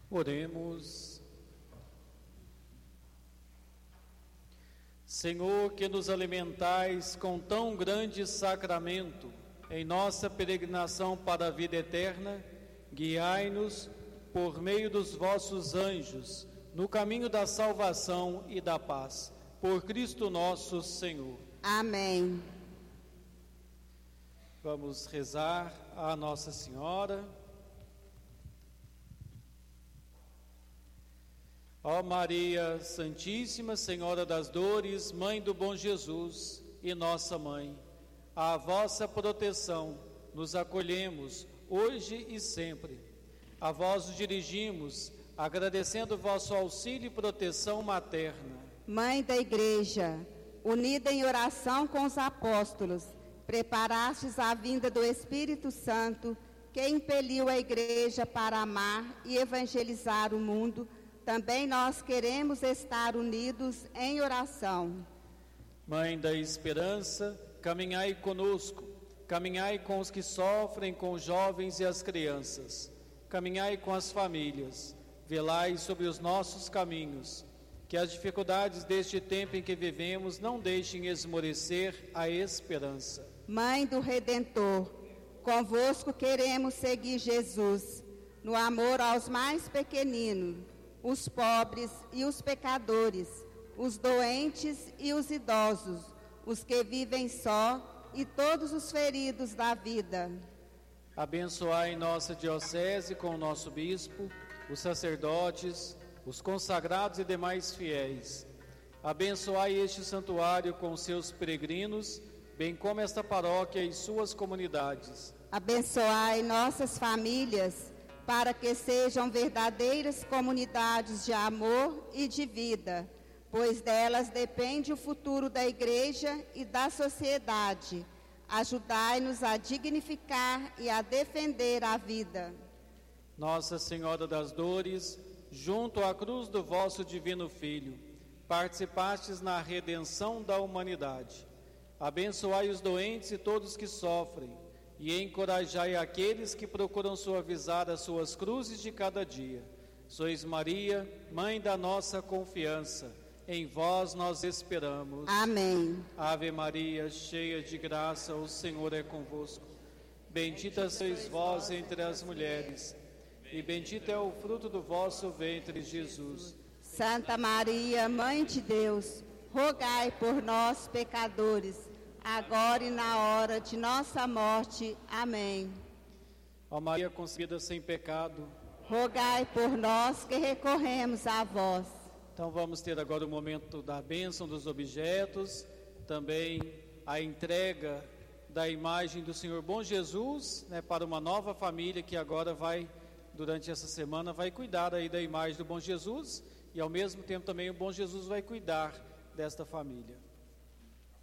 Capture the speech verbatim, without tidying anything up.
Oremos. Senhor, que nos alimentais com tão grande sacramento, em nossa peregrinação para a vida eterna, guiai-nos por meio dos vossos anjos, no caminho da salvação e da paz. Por Cristo nosso Senhor. Amém. Vamos rezar a Nossa Senhora. Ó Maria Santíssima, Senhora das Dores, Mãe do Bom Jesus e Nossa Mãe, à vossa proteção nos acolhemos hoje e sempre. A vós nos dirigimos, agradecendo vosso auxílio e proteção materna. Mãe da Igreja, unida em oração com os apóstolos, preparastes a vinda do Espírito Santo, que impeliu a Igreja para amar e evangelizar o mundo. Também nós queremos estar unidos em oração. Mãe da Esperança, caminhai conosco, caminhai com os que sofrem, com os jovens e as crianças, caminhai com as famílias, velai sobre os nossos caminhos, que as dificuldades deste tempo em que vivemos não deixem esmorecer a esperança. Mãe do Redentor, convosco queremos seguir Jesus, no amor aos mais pequeninos, os pobres e os pecadores, os doentes e os idosos, os que vivem só e todos os feridos da vida. Abençoai nossa diocese com o nosso bispo, os sacerdotes, os consagrados e demais fiéis. Abençoai este santuário com seus peregrinos, bem como esta paróquia e suas comunidades. Abençoai nossas famílias, para que sejam verdadeiras comunidades de amor e de vida, pois delas depende o futuro da Igreja e da sociedade. Ajudai-nos a dignificar e a defender a vida. Nossa Senhora das Dores, junto à cruz do vosso divino Filho, participastes na redenção da humanidade. Abençoai os doentes e todos que sofrem, e encorajai aqueles que procuram suavizar as suas cruzes de cada dia. Sois Maria, Mãe da nossa confiança, em vós nós esperamos. Amém. Ave Maria, cheia de graça, o Senhor é convosco. Bendita sois vós entre as mulheres, e bendito é o fruto do vosso ventre, Jesus. Santa Maria, Mãe de Deus, rogai por nós, pecadores, agora e na hora de nossa morte. Amém. Ó Maria concebida sem pecado, rogai por nós que recorremos a vós. Então vamos ter agora o momento da bênção dos objetos, também a entrega da imagem do Senhor Bom Jesus, né, para uma nova família que agora vai, durante essa semana, vai cuidar aí da imagem do Bom Jesus, e ao mesmo tempo também o Bom Jesus vai cuidar desta família.